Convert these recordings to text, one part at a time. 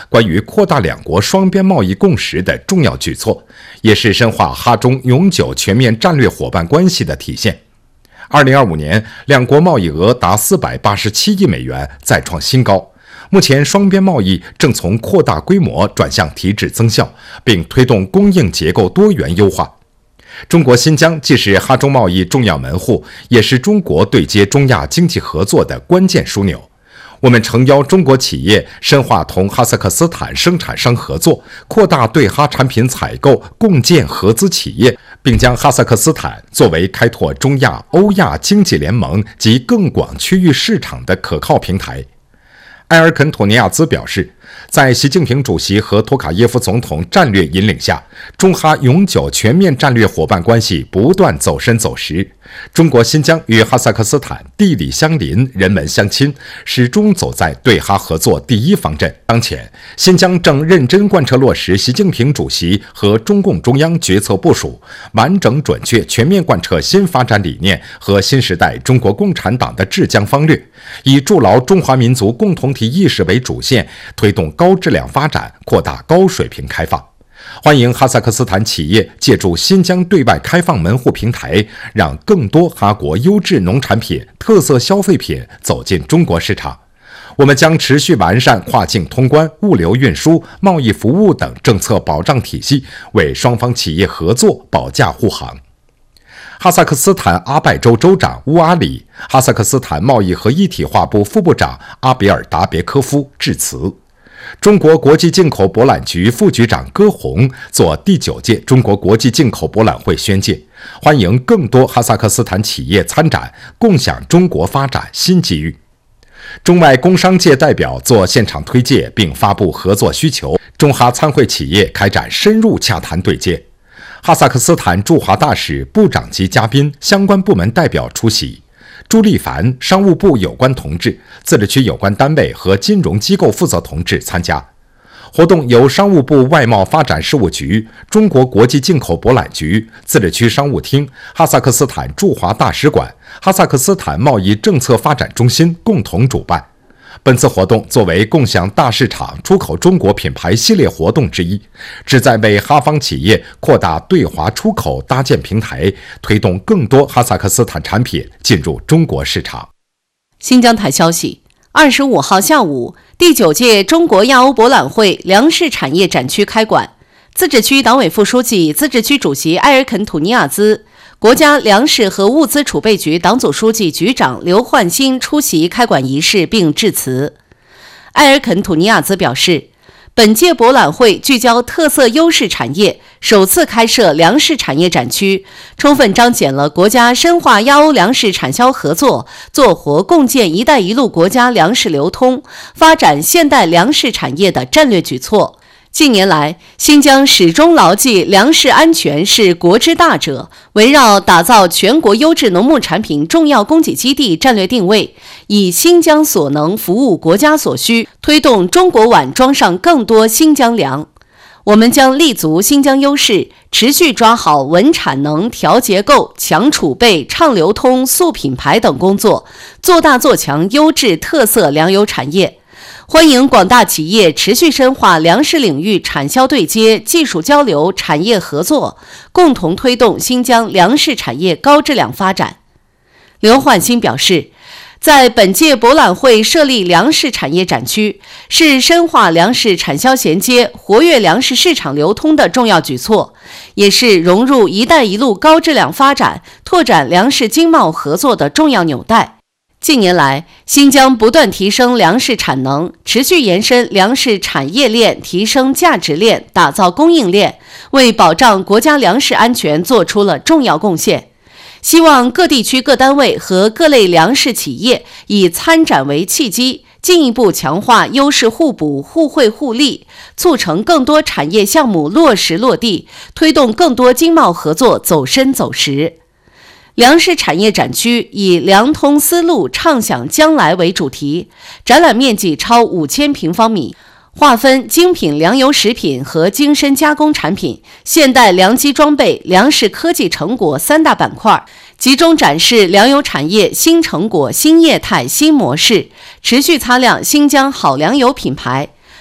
关于扩大两国双边贸易共识的重要举措，也是深化哈中永久全面战略伙伴关系的体现。2025年，两国贸易额达487亿美元，再创新高。目前，双边贸易正从扩大规模转向提质增效，并推动供应结构多元优化。中国新疆既是哈中贸易重要门户，也是中国对接中亚经济合作的关键枢纽。我们诚邀中国企业深化同哈萨克斯坦生产商合作，扩大对哈产品采购，共建合资企业，并将哈萨克斯坦作为开拓中亚、欧亚经济联盟及更广区域市场的可靠平台。埃尔肯托尼亚兹表示，在习近平主席和托卡耶夫总统战略引领下，中哈永久全面战略伙伴关系不断走深走实。中国新疆与哈萨克斯坦地理相邻，人文相亲，始终走在对哈合作第一方阵。当前，新疆正认真贯彻落实习近平主席和中共中央决策部署，完整准确全面贯彻新发展理念和新时代中国共产党的治疆方略，以筑牢中华民族共同体意识为主线，推动高质量发展，扩大高水平开放。欢迎哈萨克斯坦企业借助新疆对外开放门户平台，让更多哈国优质农产品、特色消费品走进中国市场。我们将持续完善跨境通关、物流运输、贸易服务等政策保障体系，为双方企业合作保驾护航。哈萨克斯坦阿拜州州长乌阿里、哈萨克斯坦贸易和一体化部副部长阿比尔达别科夫致辞。中国国际进口博览局副局长戈洪做第9届中国国际进口博览会宣介，欢迎更多哈萨克斯坦企业参展，共享中国发展新机遇。中外工商界代表做现场推介并发布合作需求，中哈参会企业开展深入洽谈对接。哈萨克斯坦驻华大使、部长级嘉宾、相关部门代表出席。朱立凡商务部有关同志、自治区有关单位和金融机构负责同志参加。活动由商务部外贸发展事务局、中国国际进口博览局、自治区商务厅、哈萨克斯坦驻华大使馆、哈萨克斯坦贸易政策发展中心共同主办。本次活动作为共享大市场出口中国品牌系列活动之一，旨在为哈方企业扩大对华出口搭建平台，推动更多哈萨克斯坦产品进入中国市场。 新疆台消息，25号下午，第9届中国亚欧博览会粮食产业展区开馆，自治区党委副书记、自治区主席埃尔肯土尼亚兹、国家粮食和物资储备局党组书记、局长刘焕新出席开馆仪式并致辞。埃尔肯土尼亚兹表示，本届博览会聚焦特色优势产业，首次开设粮食产业展区，充分彰显了国家深化亚欧粮食产销合作，做活共建“一带一路”国家粮食流通、发展现代粮食产业的战略举措。近年来，新疆始终牢记粮食安全是国之大者，围绕打造全国优质农牧产品重要供给基地战略定位，以新疆所能服务国家所需，推动中国碗装上更多新疆粮。我们将立足新疆优势，持续抓好稳产能、调结构、强储备、畅流通、塑品牌等工作，做大做强优质特色粮油产业。欢迎广大企业持续深化粮食领域产销对接、技术交流、产业合作，共同推动新疆粮食产业高质量发展。刘焕新表示，在本届博览会设立粮食产业展区，是深化粮食产销衔接、活跃粮食市场流通的重要举措，也是融入“一带一路”高质量发展、拓展粮食经贸合作的重要纽带。近年来，新疆不断提升粮食产能，持续延伸粮食产业链，提升价值链，打造供应链，为保障国家粮食安全做出了重要贡献。希望各地区各单位和各类粮食企业以参展为契机，进一步强化优势互补、互惠互利，促成更多产业项目落实落地，推动更多经贸合作走深走实。粮食产业展区以“粮通丝路，畅享将来”为主题，展览面积超5000平方米，划分精品粮油食品和精深加工产品、现代粮机装备、粮食科技成果3大板块，集中展示粮油产业新成果、新业态、新模式，持续擦亮新疆好粮油品牌，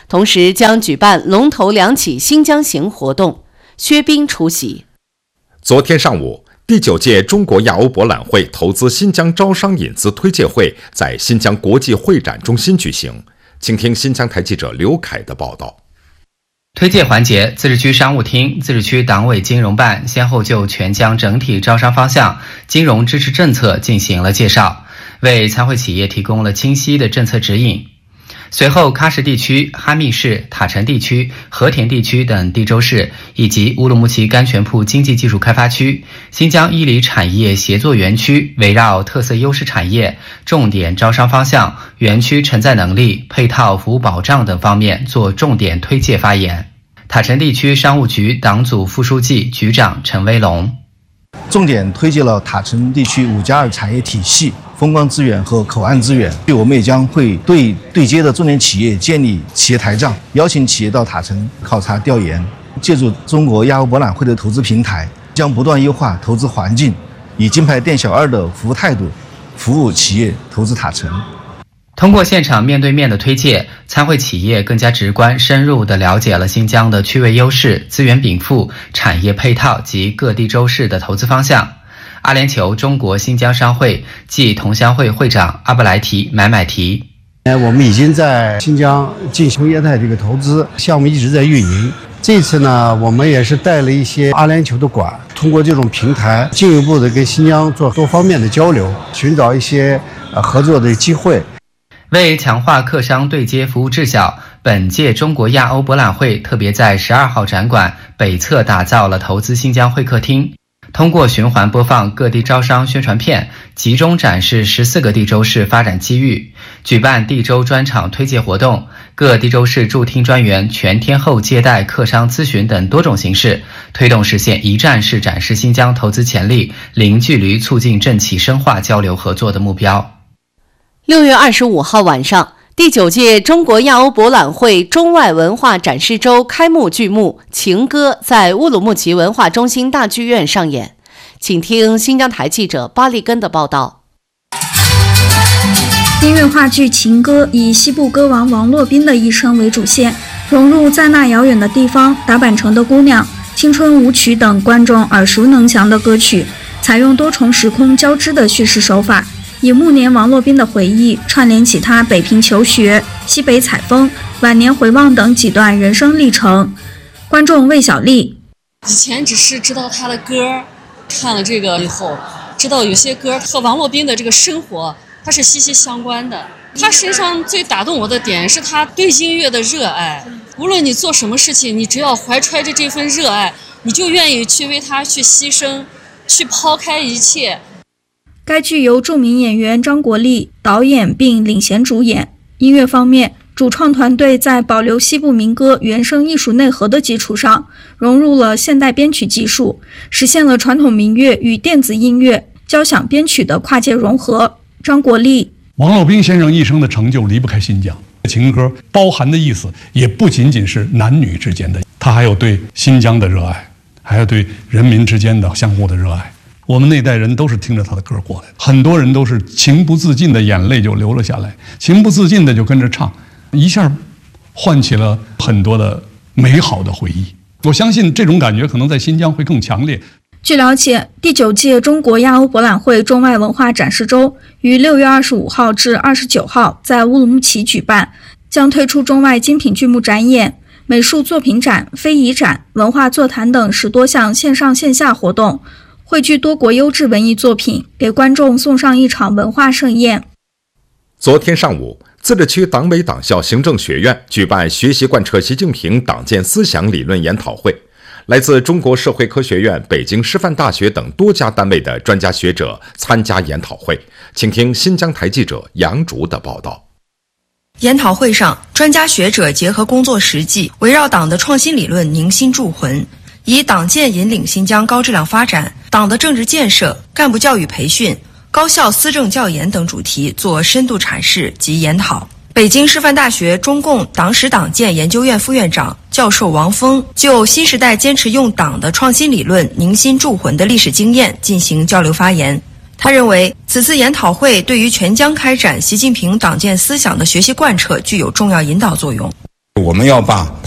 同时将举办龙头2起新疆行活动。薛斌出席。 昨天上午，第9届中国亚欧博览会投资新疆招商引资推介会在新疆国际会展中心举行。请听新疆台记者刘凯的报道。 推介环节，自治区商务厅、自治区党委金融办先后就全疆整体招商方向、金融支持政策进行了介绍，为参会企业提供了清晰的政策指引。随后，喀什地区、哈密市、塔城地区、和田地区等地州市以及乌鲁木齐甘泉铺经济技术开发区、新疆伊犁产业协作园区围绕特色优势产业、重点招商方向、园区承载能力、配套服务保障等方面做重点推介发言。塔城地区商务局党组副书记、局长陈威龙重点推介了塔城地区5+2产业体系、风光资源和口岸资源。我们也将会对对接的重点企业建立企业台账，邀请企业到塔城考察调研。借助中国亚欧博览会的投资平台，将不断优化投资环境，以金牌店小二的服务态度，服务企业投资塔城。 通过现场面对面的推介，参会企业更加直观深入地了解了新疆的区位优势、资源禀赋、产业配套及各地州市的投资方向。阿联酋中国新疆商会暨同乡会会长阿布莱提买买提， 我们已经在新疆进行业态这个投资项目一直在运营。这次呢，我们也是带了一些阿联酋的馆，通过这种平台进一步的跟新疆做多方面的交流，寻找一些合作的机会。 为强化客商对接服务质效，本届中国亚欧博览会特别在12号展馆北侧打造了投资新疆会客厅，通过循环播放各地招商宣传片，集中展示14个地州市发展机遇，举办地州专场推介活动，各地州市驻厅专员全天候接待客商咨询等多种形式，推动实现一站式展示新疆投资潜力，零距离促进政企深化交流合作的目标。 6月25号晚上，第9届中国亚欧博览会中外文化展示周开幕剧目《情歌》在乌鲁木齐文化中心大剧院上演。请听新疆台记者巴利根的报道。 音乐话剧《情歌》以西部歌王王洛宾的一生为主线，融入在那遥远的地方、达坂城的姑娘、青春舞曲等观众耳熟能详的歌曲，采用多重时空交织的叙事手法，以暮年王洛宾的回忆串联起他北平求学、西北采风、晚年回望等几段人生历程。观众魏小丽： 以前只是知道他的歌，看了这个以后，知道有些歌和王洛宾的这个生活它是息息相关的。他身上最打动我的点是他对音乐的热爱，无论你做什么事情，你只要怀揣着这份热爱，你就愿意去为他去牺牲，去抛开一切。 该剧由著名演员张国立导演并领衔主演。音乐方面，主创团队在保留西部民歌原声艺术内核的基础上，融入了现代编曲技术，实现了传统民乐与电子音乐、交响编曲的跨界融合。张国立： 王洛宾先生一生的成就离不开新疆。情歌包含的意思也不仅仅是男女之间的，他还有对新疆的热爱，还有对人民之间的相互的热爱。我们那代人都是听着他的歌过来的，很多人都是情不自禁的眼泪就流了下来，情不自禁的就跟着唱，一下唤起了很多的美好的回忆。我相信这种感觉可能在新疆会更强烈。 据了解，第9届中国亚欧博览会中外文化展示周于6月25号至29号在乌鲁木齐举办，将推出中外精品剧目展演、美术作品展、非遗展、文化座谈等10多项线上线下活动，汇聚多国优质文艺作品，给观众送上一场文化盛宴。 昨天上午，自治区党委党校行政学院举办学习贯彻习近平党建思想理论研讨会，来自中国社会科学院、北京师范大学等多家单位的专家学者参加研讨会。请听新疆台记者杨竹的报道。 研讨会上，专家学者结合工作实际，围绕党的创新理论凝心铸魂，以党建引领新疆高质量发展、党的政治建设、干部教育培训、高校思政教研等主题做深度阐释及研讨。北京师范大学中共党史党建研究院副院长教授王峰就新时代坚持用党的创新理论凝心铸魂的历史经验进行交流发言。他认为，此次研讨会对于全疆开展习近平党建思想的学习贯彻具有重要引导作用。 我们要把